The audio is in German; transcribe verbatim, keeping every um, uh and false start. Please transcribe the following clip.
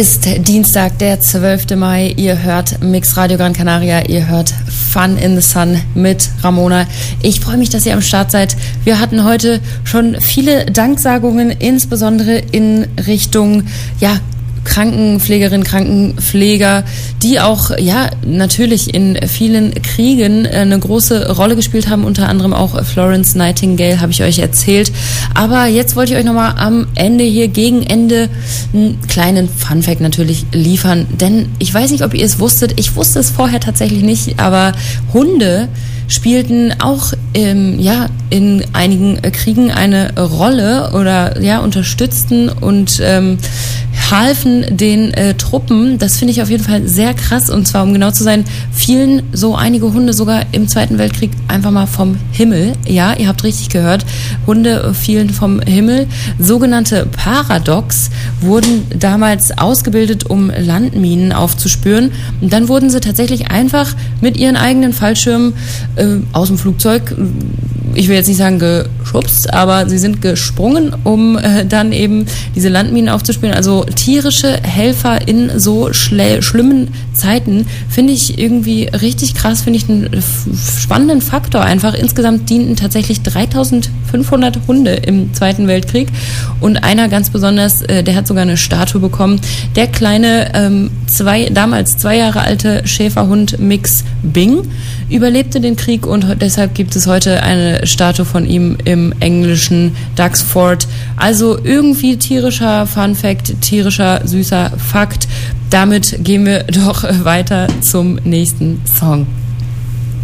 Ist Dienstag, der zwölfte Mai. Ihr hört Mix Radio Gran Canaria. Ihr hört Fun in the Sun mit Ramona. Ich freue mich, dass ihr am Start seid. Wir hatten heute schon viele Danksagungen, insbesondere in Richtung, ja, Krankenpflegerinnen, Krankenpfleger, die auch, ja, natürlich in vielen Kriegen eine große Rolle gespielt haben, unter anderem auch Florence Nightingale, habe ich euch erzählt. Aber jetzt wollte ich euch nochmal am Ende hier, gegen Ende, einen kleinen Funfact natürlich liefern. Denn ich weiß nicht, ob ihr es wusstet, ich wusste es vorher tatsächlich nicht, aber Hunde spielten auch ähm, ja, in einigen Kriegen eine Rolle oder ja, unterstützten und ähm, halfen den äh, Truppen. Das finde ich auf jeden Fall sehr krass. Und zwar, um genau zu sein, fielen so einige Hunde sogar im Zweiten Weltkrieg einfach mal vom Himmel. Ja, ihr habt richtig gehört. Hunde fielen vom Himmel. Sogenannte Paradox wurden damals ausgebildet, um Landminen aufzuspüren. Und dann wurden sie tatsächlich einfach mit ihren eigenen Fallschirmen äh, aus dem Flugzeug, ich will jetzt nicht sagen geschubst, aber sie sind gesprungen, um äh, dann eben diese Landminen aufzuspüren. Also tierische Helfer in so schle- schlimmen Zeiten finde ich irgendwie richtig krass, finde ich einen f- spannenden Faktor einfach. Insgesamt dienten tatsächlich dreitausendfünfhundert Hunde im Zweiten Weltkrieg und einer ganz besonders, äh, der hat sogar eine Statue bekommen. Der kleine, ähm, zwei, damals zwei Jahre alte Schäferhund Mix Bing überlebte den Krieg und deshalb gibt es heute eine Statue von ihm im englischen Duxford. Also irgendwie tierischer Funfact, tierischer süßer Fakt. Damit gehen wir doch weiter zum nächsten Song.